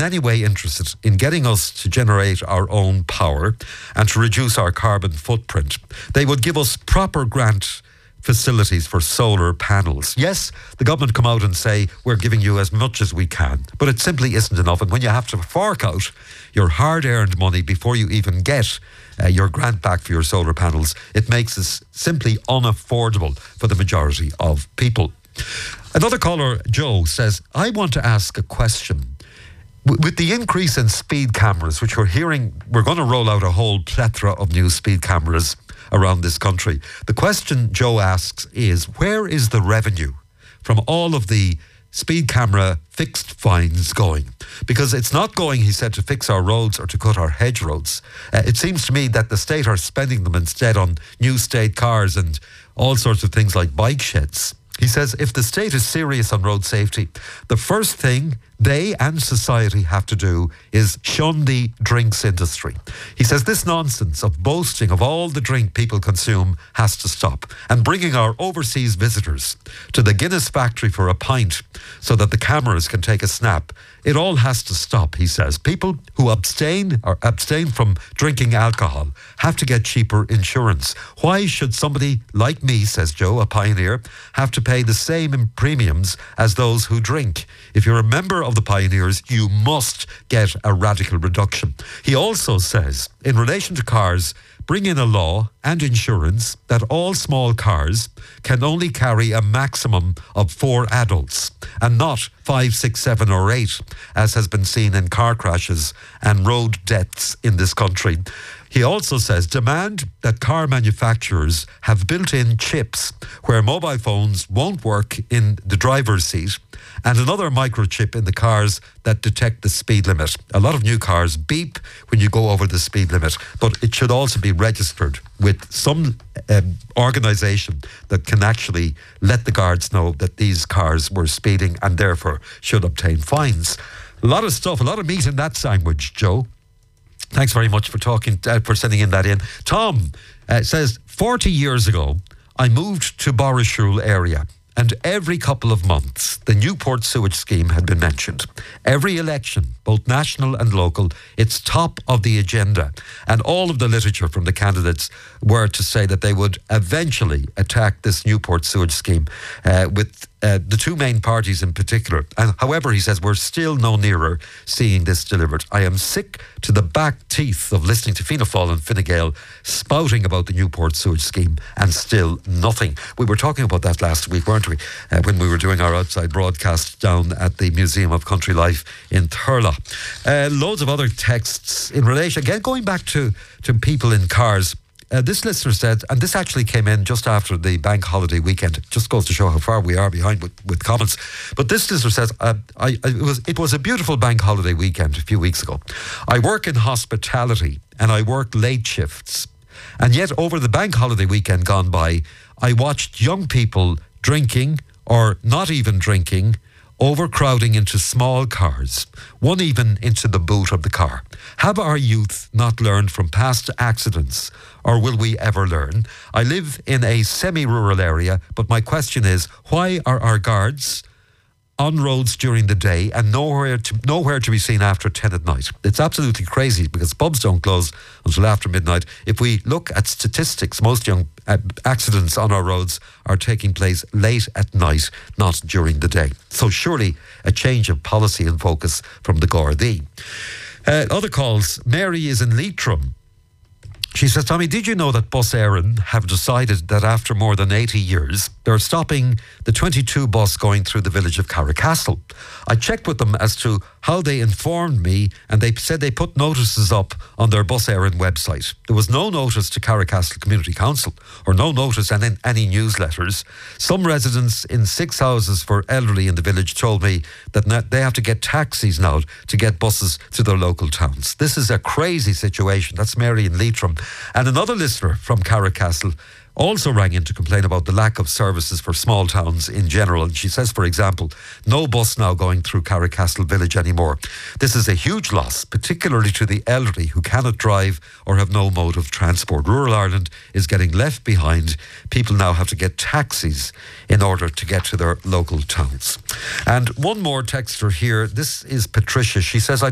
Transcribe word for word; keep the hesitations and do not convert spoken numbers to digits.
any way interested in getting us to generate our own power and to reduce our carbon footprint, they would give us proper grant facilities for solar panels. Yes, the government come out and say we're giving you as much as we can, but it simply isn't enough. And when you have to fork out your hard-earned money before you even get uh, your grant back for your solar panels, it makes this simply unaffordable for the majority of people. Another caller, Joe, says, I want to ask a question. With the increase in speed cameras, which we're hearing, we're going to roll out a whole plethora of new speed cameras around this country. The question Joe asks is, where is the revenue from all of the speed camera fixed fines going? Because it's not going, he said, to fix our roads or to cut our hedgerows. Uh, it seems to me that the state are spending them instead on new state cars and all sorts of things like bike sheds. He says if the state is serious on road safety, the first thing they and society have to do is shun the drinks industry. He says this nonsense of boasting of all the drink people consume has to stop, and bringing our overseas visitors to the Guinness factory for a pint so that the cameras can take a snap, it all has to stop, he says. People who abstain or abstain from drinking alcohol have to get cheaper insurance. Why should somebody like me, says Joe, a pioneer, have to pay the same in premiums as those who drink? If you're a member of the Pioneers, you must get a radical reduction. He also says, in relation to cars, bring in a law and insurance that all small cars can only carry a maximum of four adults and not five, six, seven or eight, as has been seen in car crashes and road deaths in this country. He also says demand that car manufacturers have built-in chips where mobile phones won't work in the driver's seat, and another microchip in the cars that detect the speed limit. A lot of new cars beep when you go over the speed limit, but it should also be registered with some um, organisation that can actually let the guards know that these cars were speeding and therefore should obtain fines. A lot of stuff, a lot of meat in that sandwich, Joe. Thanks very much for talking, uh, for sending in that in. Tom uh, says, forty years ago, I moved to Borrashule area, and every couple of months, the Newport sewage scheme had been mentioned. Every election, both national and local, it's top of the agenda. And all of the literature from the candidates were to say that they would eventually attack this Newport sewage scheme uh, with Uh, the two main parties in particular. And however, he says, we're still no nearer seeing this delivered. I am sick to the back teeth of listening to Fianna Fáil and Fine Gael spouting about the Newport sewage scheme and still nothing. We were talking about that last week, weren't we, uh, when we were doing our outside broadcast down at the Museum of Country Life in Thurles. Uh, loads of other texts in relation, again, going back to, to people in cars. Uh, this listener said, and this actually came in just after the bank holiday weekend. It just goes to show how far we are behind with, with comments. But this listener says, uh, I, I, it, was, it was a beautiful bank holiday weekend a few weeks ago. I work in hospitality and I work late shifts. And yet over the bank holiday weekend gone by, I watched young people drinking or not even drinking, overcrowding into small cars, one even into the boot of the car. Have our youth not learned from past accidents, or will we ever learn? I live in a semi-rural area, but my question is, why are our guards on roads during the day and nowhere to, nowhere to be seen after ten at night? It's absolutely crazy because pubs don't close until after midnight. If we look at statistics, most young uh, accidents on our roads are taking place late at night, not during the day. So surely a change of policy and focus from the Gardaí. Uh, other calls. Mary is in Leitrim. She says, Tommy, did you know that Bus Éireann have decided that after more than eighty years, they're stopping the twenty-two bus going through the village of Carricastle? I checked with them as to how they informed me, and they said they put notices up on their Bus Éireann website. There was no notice to Carricastle Community Council, or no notice in any newsletters. Some residents in six houses for elderly in the village told me that they have to get taxis now to get buses to their local towns. This is a crazy situation. That's Mary in Leitrim. And another listener from Carricastle also rang in to complain about the lack of services for small towns in general. And she says, for example, no bus now going through Carricastle village anymore. This is a huge loss, particularly to the elderly who cannot drive or have no mode of transport. Rural Ireland is getting left behind. People now have to get taxis in order to get to their local towns. And one more texter here. This is Patricia. She says, I